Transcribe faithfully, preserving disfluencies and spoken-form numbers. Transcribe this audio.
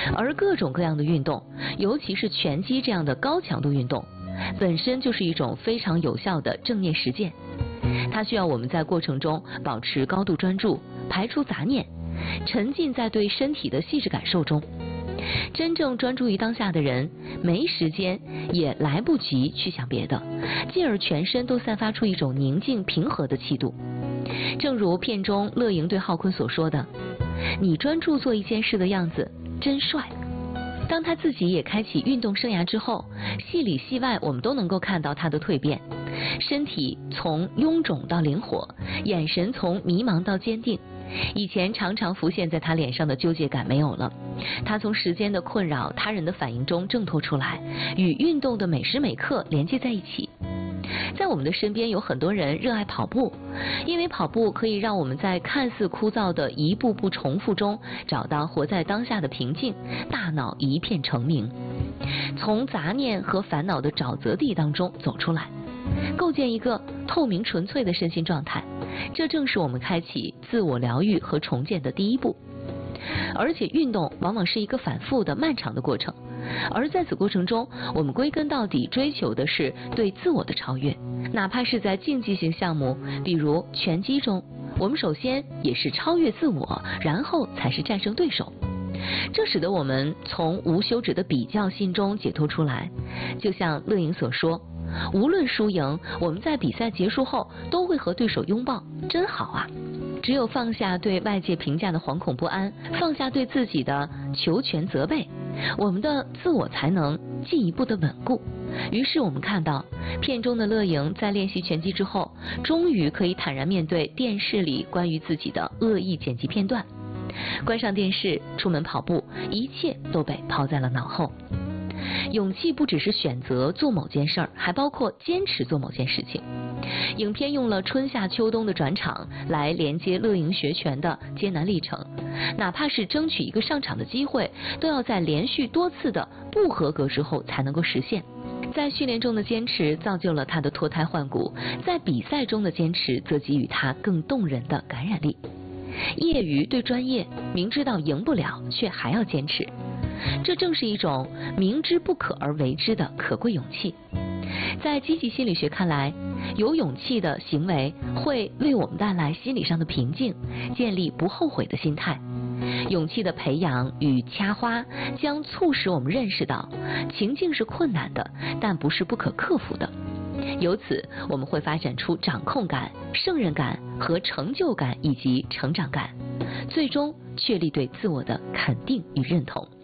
而各种各样的运动，尤其是拳击这样的高强度运动，本身就是一种非常有效的正念实践。它需要我们在过程中保持高度专注，排除杂念，沉浸在对身体的细致感受中。真正专注于当下的人，没时间也来不及去想别的，进而全身都散发出一种宁静平和的气度。正如片中乐莹对浩坤所说的，你专注做一件事的样子真帅。当他自己也开启运动生涯之后，戏里戏外我们都能够看到他的蜕变，身体从臃肿到灵活，眼神从迷茫到坚定。以前常常浮现在他脸上的纠结感没有了，他从时间的困扰、他人的反应中挣脱出来，与运动的每时每刻连接在一起。在我们的身边有很多人热爱跑步，因为跑步可以让我们在看似枯燥的一步步重复中找到活在当下的平静，大脑一片澄明，从杂念和烦恼的沼泽地当中走出来，构建一个透明纯粹的身心状态。这正是我们开启自我疗愈和重建的第一步。而且运动往往是一个反复的漫长的过程，而在此过程中，我们归根到底追求的是对自我的超越。哪怕是在竞技性项目，比如拳击中，我们首先也是超越自我，然后才是战胜对手。这使得我们从无休止的比较心中解脱出来。就像乐莹所说，无论输赢，我们在比赛结束后都会和对手拥抱，真好啊！只有放下对外界评价的惶恐不安，放下对自己的求全责备，我们的自我才能进一步的稳固。于是我们看到片中的乐莹在练习拳击之后，终于可以坦然面对电视里关于自己的恶意剪辑片段，关上电视，出门跑步，一切都被抛在了脑后。勇气不只是选择做某件事儿，还包括坚持做某件事情。影片用了春夏秋冬的转场来连接乐莹学拳的艰难历程，哪怕是争取一个上场的机会，都要在连续多次的不合格之后才能够实现。在训练中的坚持造就了他的脱胎换骨，在比赛中的坚持则给予他更动人的感染力。业余对专业，明知道赢不了却还要坚持，这正是一种明知不可而为之的可贵勇气。在积极心理学看来，有勇气的行为会为我们带来心理上的平静，建立不后悔的心态。勇气的培养与掐花将促使我们认识到，情境是困难的，但不是不可克服的。由此，我们会发展出掌控感、胜任感和成就感以及成长感，最终确立对自我的肯定与认同。